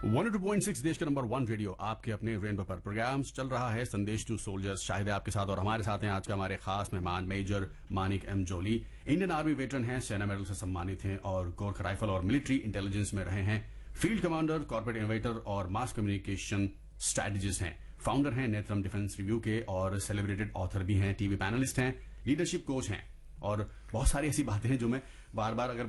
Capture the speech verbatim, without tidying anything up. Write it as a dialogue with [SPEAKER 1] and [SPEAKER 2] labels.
[SPEAKER 1] One two point six देश का number one radio आपके अपने रेनबो पर प्रोग्राम चल रहा है संदेश टू सोल्जर्स। शाहिद है आपके साथ और हमारे साथ हैं आज का हमारे खास मेहमान मेजर मानिक एम जोली। इंडियन आर्मी वेटरन हैं, सेना मेडल से सम्मानित हैं और गोरखा राइफल और मिलिट्री इंटेलिजेंस में रहे हैं। फील्ड कमांडर, कॉर्पोरेट इनोवेटर और मास कम्युनिकेशन स्ट्रेटजिस्ट हैं। फाउंडर हैं नेत्रम डिफेंस रिव्यू के और सेलिब्रेटेड ऑथर भी हैं। टीवी पैनलिस्ट हैं, लीडरशिप कोच हैं और बहुत सारी ऐसी बातें हैं जो मैं बार बार अगर